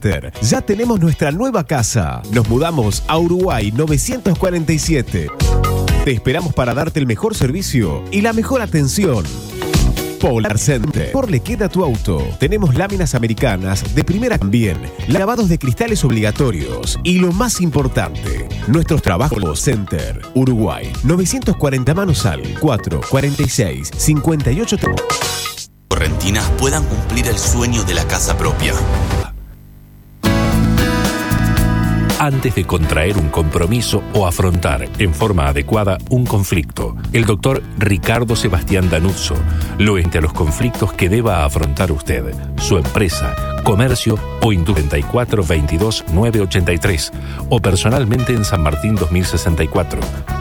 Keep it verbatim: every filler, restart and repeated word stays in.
Center. Ya tenemos nuestra nueva casa. Nos mudamos a Uruguay novecientos cuarenta y siete. Te esperamos para darte el mejor servicio y la mejor atención. Polar Center. Por le queda tu auto. Tenemos láminas americanas de primera también, lavados de cristales obligatorios y lo más importante, nuestros trabajos Center. Uruguay novecientos cuarenta Manosal cuatro cuarenta y seis cincuenta y ocho. Correntinas puedan cumplir el sueño de la casa propia. Antes de contraer un compromiso o afrontar en forma adecuada un conflicto, el doctor Ricardo Sebastián Danuzzo lo ente a los conflictos que deba afrontar usted, su empresa, comercio o industria. treinta y cuatro veintidós nueve ochenta y tres o personalmente en San Martín dos mil sesenta y cuatro.